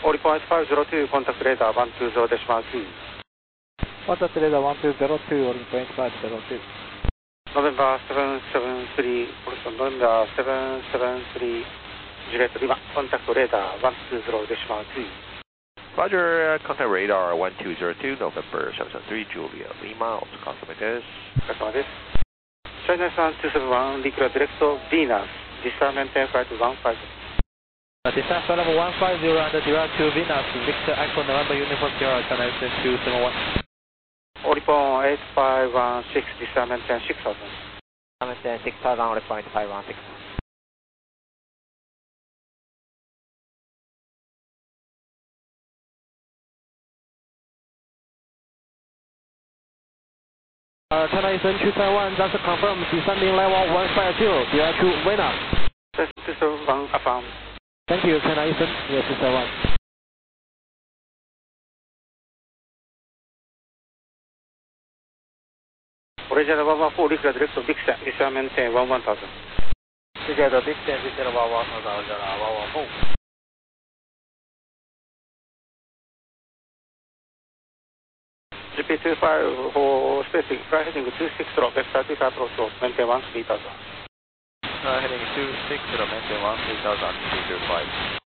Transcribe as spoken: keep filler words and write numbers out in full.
Ori point five zero two, contact radar one two zero decimal two. Contact radar one two zero two, Ori point five zero two. November seven seven three, November seven seven three, Juliet Lima, contact radar one two zero decimal two. Roger, uh, contact radar one two zero two, November seven seven three, Juliet Lima, also customer this. Customer this. China Sun two seven one, Liquid Direct Venus, distant maintain flight one five zero. Uh, descent flight level one five zero and direct to Venus, Victor Echo November Uniform Sierra, China Eastern two seven one. Oricon eight five one six, descent maintain six thousand. Maintain six thousand, Oricon eight five one six. Uh, China Eastern two seven one, just confirm descending level one five zero, direct to Venus. two seven one, affirm. Thank you, China Eastern, yes, two seven one. Original one one four, Liquid Direct Vixen, descent maintain one one thousand. Together, Vixen, Vixen one one thousand, one one four. G P two five for spacing, fly heading two six zero, vector two approach to maintain one three thousand. Uh, heading two six zero, maintain one three thousand, two zero five.